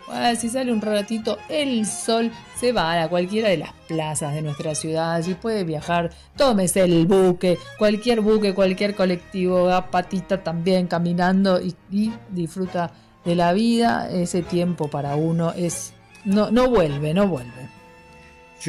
si sale un ratito el sol, se va a cualquiera de las plazas de nuestra ciudad. Si puede viajar, tómese el buque, cualquier colectivo, da patita también caminando y disfruta de la vida. Ese tiempo para uno no vuelve.